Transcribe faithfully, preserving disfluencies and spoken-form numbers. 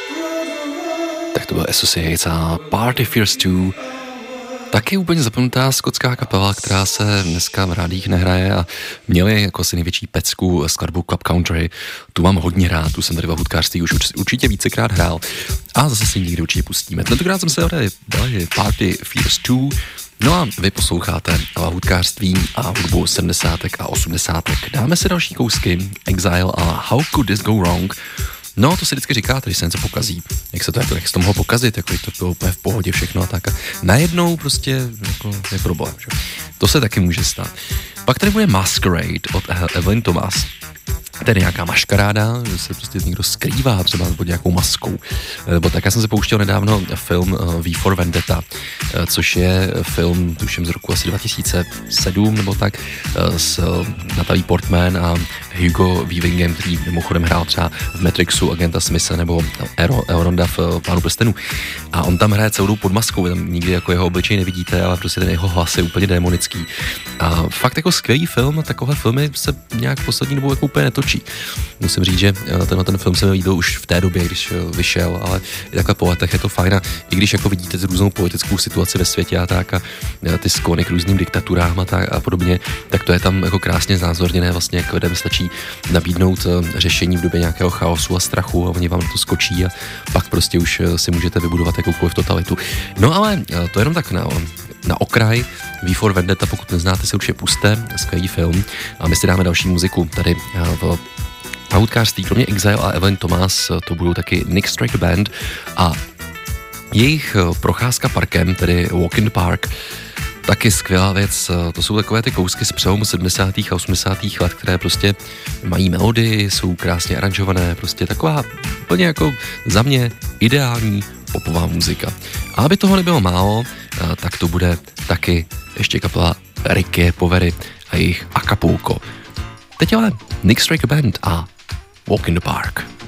Tak to byl Associates a Party Fears dva. Taky úplně zapomenutá skotská kapela, která se dneska v rádích nehraje a měli jako asi největší pecku skladbu Club Country. Tu mám hodně rád, tu jsem tady v hudkářství už určitě vícekrát hrál a zase si někdy určitě pustíme. Tentokrát jsem se dali Party Fears dva. No a vy posloucháte hudkářství a hudbu sedmdesátek a osmdesátek. Dáme si další kousky, Exile a How Could This Go Wrong. No, to si vždycky říkáte, když se něco pokazí. Jak se to, jako, jak se to mohlo pokazit, jako to bylo úplně v pohodě všechno a tak. A najednou prostě jako, je problém, že? To se taky může stát. Pak tady bude Masquerade od Evelyn Thomas. Tedy nějaká maškaráda, že se prostě někdo skrývá třeba pod nějakou maskou. Nebo tak já jsem se pouštěl nedávno film V for Vendetta, což je film, tuším z roku asi dva tisíce sedm nebo tak, s Natalie Portman a Hugo Weavingem, který mimochodem hrál třeba v Matrixu agenta Smitha nebo Elronda v Pánu prstenů. A on tam hraje celou pod maskou, tam nikdy jako jeho obličej nevidíte, ale prostě ten jeho hlas je úplně démonický. A fakt jako skvělý film, takové filmy se nějak poslední dobou jako úplně netočí. Musím říct, že tenhle ten film se mi líbil už v té době, když vyšel, ale i takhle po letech je to fajn. A i když jako vidíte tu různou politickou situaci ve světě a tak a ty sklony k různým diktaturám a, tak a podobně, tak to je tam jako krásně znázorněné, vlastně jak lidem stačí nabídnout řešení v době nějakého chaosu a strachu a oni vám to skočí a pak prostě už si můžete vybudovat jakoukoliv totalitu. No ale to je jenom tak na, na okraj. V for Vendetta, pokud neznáte, si určitě puste, skvělý film a my si dáme další muziku tady v hudkářství. Kromě Exile a Evelyn Thomas to budou taky Nick Striker Band a jejich procházka parkem, tedy Walk in the Park, taky skvělá věc. To jsou takové ty kousky z přelomu sedmdesátých a osmdesátých let, které prostě mají melodii, jsou krásně aranžované, prostě taková úplně jako za mě ideální popová muzika. A aby toho nebylo málo, tak to bude taky ještě kapela Ricky Povery a jejich Acapulco. Teď ale Nick Striker Band a Walk in the Park.